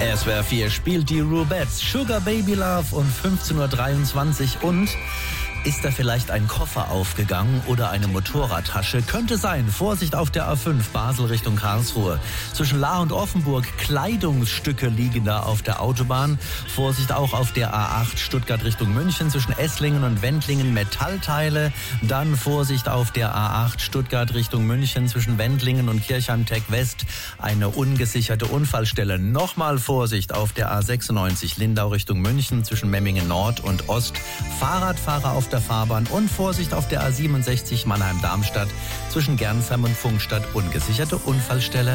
SWR 4 spielt die Rubettes, Sugar Baby Love um 15.23 Uhr und... Ist da vielleicht ein Koffer aufgegangen oder eine Motorradtasche? Könnte sein. Vorsicht auf der A5 Basel Richtung Karlsruhe. Zwischen Lahr und Offenburg Kleidungsstücke liegen da auf der Autobahn. Vorsicht auch auf der A8 Stuttgart Richtung München. Zwischen Esslingen und Wendlingen Metallteile. Dann Vorsicht auf der A8 Stuttgart Richtung München. Zwischen Wendlingen und Kirchheim-Tech West eine ungesicherte Unfallstelle. Nochmal Vorsicht auf der A96 Lindau Richtung München. Zwischen Memmingen Nord und Ost. Fahrradfahrer auf der Fahrbahn und Vorsicht auf der A67 Mannheim-Darmstadt zwischen Gernsheim und Pfungstadt ungesicherte Unfallstelle.